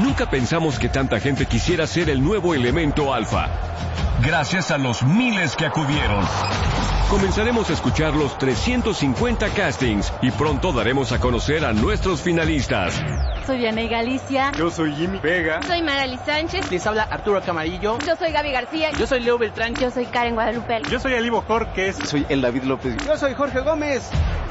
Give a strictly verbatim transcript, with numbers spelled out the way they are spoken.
Nunca pensamos que tanta gente quisiera ser el nuevo elemento alfa. Gracias a los miles que acudieron. Comenzaremos a escuchar los trescientos cincuenta castings y pronto daremos a conocer a nuestros finalistas. Soy Vianey Galicia. Yo soy Jimmy Vega. Soy Marali Sánchez. Les habla Arturo Camarillo. Yo soy Gaby García. Yo soy Leo Beltrán. Yo soy Karen Guadalupe. Yo soy Alivo Jorques. Soy el David López. Yo soy Jorge Gómez.